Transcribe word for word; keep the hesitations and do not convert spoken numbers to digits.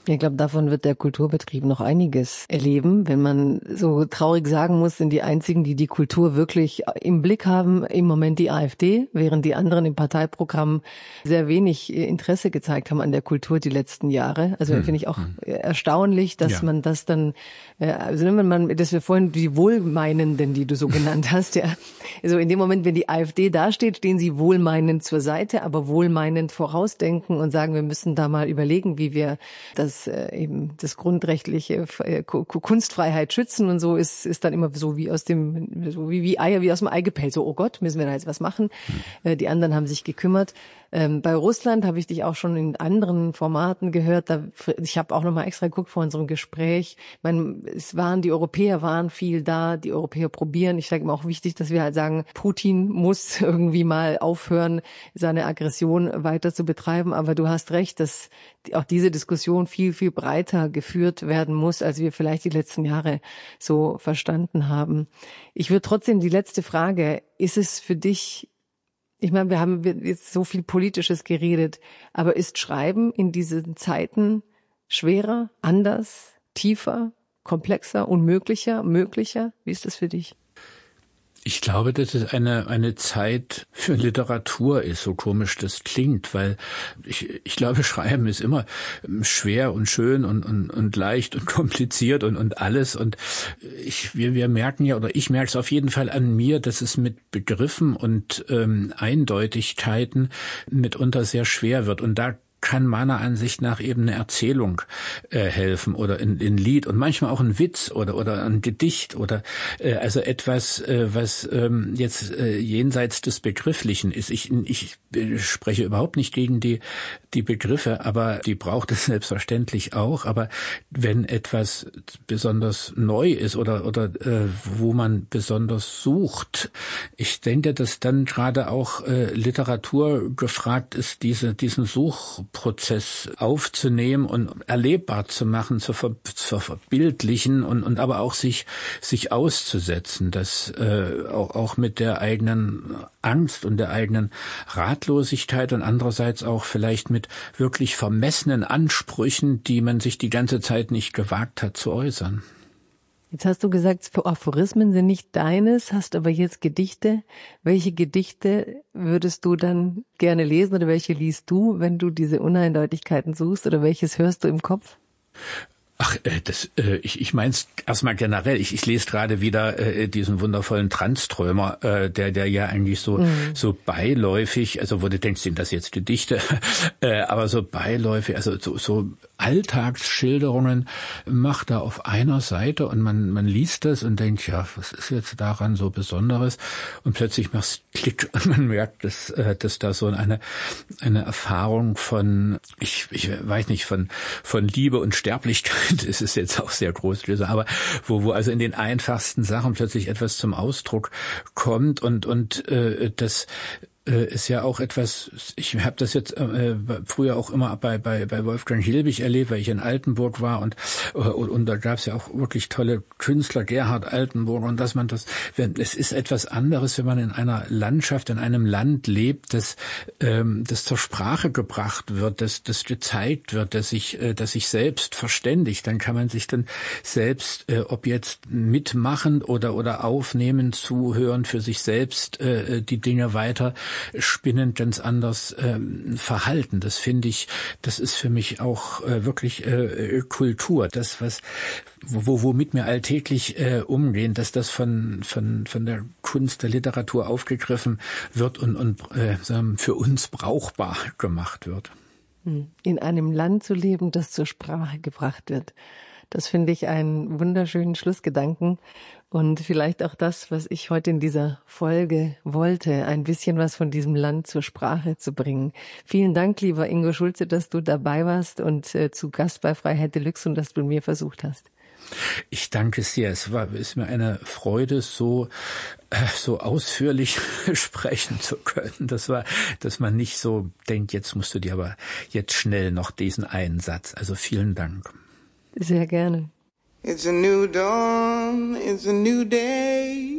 Ich glaube, davon wird der Kulturbetrieb noch einiges erleben, wenn man so traurig sagen muss, sind die einzigen, die die Kultur wirklich im Blick haben, im Moment die AfD, während die anderen im Parteiprogramm sehr wenig Interesse gezeigt haben an der Kultur die letzten Jahre. Also hm. finde ich auch hm. erstaunlich, dass ja. man das dann, also wenn man, dass wir vorhin die Wohlmeinenden, die du so genannt hast, ja, also in dem Moment, wenn die AfD dasteht, stehen sie wohlmeinend zur Seite, aber wohlmeinend vorausdenken und sagen, wir müssen da mal überlegen, wie wir das eben das grundrechtliche Kunstfreiheit schützen und so ist ist dann immer so wie aus dem so wie wie Eier wie aus dem Ei gepellt, so oh Gott, müssen wir da jetzt was machen. Mhm. Die anderen haben sich gekümmert. Ähm, bei Russland habe ich dich auch schon in anderen Formaten gehört. Da, ich habe auch noch mal extra geguckt vor unserem Gespräch. Ich meine, es waren die Europäer waren viel da, die Europäer probieren. Ich sage immer auch wichtig, dass wir halt sagen, Putin muss irgendwie mal aufhören, seine Aggression weiter zu betreiben. Aber du hast recht, dass auch diese Diskussion viel, viel breiter geführt werden muss, als wir vielleicht die letzten Jahre so verstanden haben. Ich würde trotzdem die letzte Frage, ist es für dich, ich meine, wir haben jetzt so viel Politisches geredet, aber ist Schreiben in diesen Zeiten schwerer, anders, tiefer, komplexer, unmöglicher, möglicher? Wie ist das für dich? Ich glaube, dass es eine eine Zeit für Literatur ist, so komisch das klingt, weil ich ich glaube, Schreiben ist immer schwer und schön und und und leicht und kompliziert und und alles und ich wir wir merken ja oder ich merke es auf jeden Fall an mir, dass es mit Begriffen und ähm, Eindeutigkeiten mitunter sehr schwer wird und da kann meiner Ansicht nach eben eine Erzählung äh, helfen oder ein, ein Lied und manchmal auch ein Witz oder oder ein Gedicht oder äh, also etwas, äh, was ähm, jetzt äh, jenseits des Begrifflichen ist. Ich, ich spreche überhaupt nicht gegen die die Begriffe, aber die braucht es selbstverständlich auch. Aber wenn etwas besonders neu ist oder oder äh, wo man besonders sucht, ich denke, dass dann gerade auch äh, Literatur gefragt ist, diese diesen Such Prozess aufzunehmen und erlebbar zu machen, zu, ver, zu verbildlichen und, und aber auch sich sich auszusetzen, das äh, auch, auch mit der eigenen Angst und der eigenen Ratlosigkeit und andererseits auch vielleicht mit wirklich vermessenen Ansprüchen, die man sich die ganze Zeit nicht gewagt hat zu äußern. Jetzt hast du gesagt, Aphorismen sind nicht deines, hast aber jetzt Gedichte. Welche Gedichte würdest du dann gerne lesen oder welche liest du, wenn du diese Uneindeutigkeiten suchst oder welches hörst du im Kopf? Ach, äh, das, äh, ich, ich mein's erstmal generell. Ich, ich lese gerade wieder äh, diesen wundervollen Tranströmer, äh, der, der ja eigentlich so, mhm. so beiläufig, also wo du denkst, sind das jetzt Gedichte, äh, aber so beiläufig, also so, so Alltagsschilderungen macht er auf einer Seite und man, man liest das und denkt, ja, was ist jetzt daran so Besonderes? Und plötzlich macht's Klick und man merkt, dass, äh, dass da so eine, eine Erfahrung von, ich, ich weiß nicht, von, von Liebe und Sterblichkeit ist es jetzt auch sehr groß, aber wo, wo also in den einfachsten Sachen plötzlich etwas zum Ausdruck kommt und, und, äh, das, ist ja auch etwas, ich habe das jetzt äh, früher auch immer bei bei bei Wolfgang Hilbig erlebt, weil ich in Altenburg war und und, und da gab es ja auch wirklich tolle Künstler, Gerhard Altenburg und dass man das, wenn es ist etwas anderes, wenn man in einer Landschaft, in einem Land lebt, das ähm, das zur Sprache gebracht wird, dass das gezeigt wird, dass sich äh, dass sich selbst verständigt, dann kann man sich dann selbst, äh, ob jetzt mitmachen oder oder aufnehmen, zuhören, für sich selbst äh, die Dinge weiter spinnend ganz anders ähm, verhalten. Das finde ich, das ist für mich auch äh, wirklich äh, Kultur. Das, was, wo, womit wir alltäglich äh, umgehen, dass das von, von, von der Kunst, der Literatur aufgegriffen wird und, und äh, für uns brauchbar gemacht wird. In einem Land zu leben, das zur Sprache gebracht wird. Das finde ich einen wunderschönen Schlussgedanken und vielleicht auch das, was ich heute in dieser Folge wollte, ein bisschen was von diesem Land zur Sprache zu bringen. Vielen Dank, lieber Ingo Schulze, dass du dabei warst und äh, zu Gast bei Freiheit Deluxe und dass du mir versucht hast. Ich danke sehr. Es war, ist mir eine Freude, so äh, so ausführlich sprechen zu können. Das war, dass man nicht so denkt, jetzt musst du dir aber jetzt schnell noch diesen einen Satz. Also vielen Dank. Sehr gerne. It's a new dawn, it's a new day.